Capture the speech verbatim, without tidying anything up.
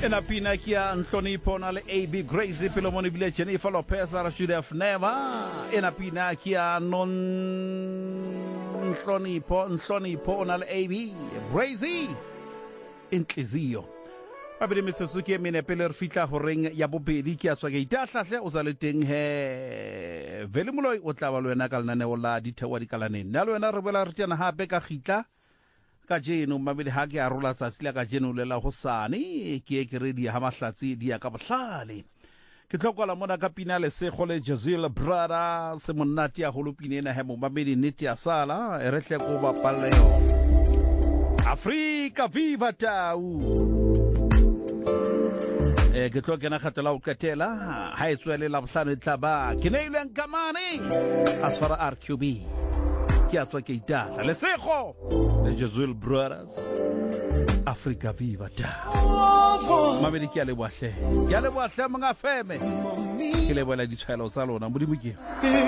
Ena pina kia Nhlonipho na le A B Gracie Pilomoni bile Jennifer Lopez I should have never. Ena pina kia non Nhlonipho Nhlonipho na le A B Gracie Intlizio. Babedi Misuzuki emene pele re fitla horeng ya bobedi ke a tswa ke itahlahle o sa le teng he Velimoloi o tla ba le wena ka lenaneo la dithewa dikalaneng nna le wena re boela re tjena hape ka gitla ka jeno mabedi ha ke a rola tsatsi la ka jeno le la hosane ke ke re di ha mahlatsi di ya ka bohlale ke tlhokola mona ka pina le se gole Jazil brother se monati ya holopine na he mo mabedi neti ya sala e re tle go ba paleo Africa viva tau e ke tlo kena khatela o katela ha e tswele la bohlane tlaba ke ne ile nkamane asfara R Q B ke a tswa ke itala le sego le Jazil brothers Africa viva ta mamedi ke a le bohle ke a le bohle mga feme ke le boela ditshwaelo tsa lona modimo ke